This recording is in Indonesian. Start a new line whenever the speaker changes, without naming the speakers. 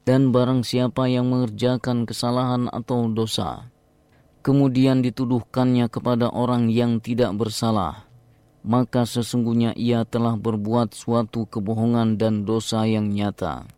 Dan barang siapa yang mengerjakan kesalahan atau dosa, kemudian dituduhkannya kepada orang yang tidak bersalah, maka sesungguhnya ia telah berbuat suatu kebohongan dan dosa yang nyata.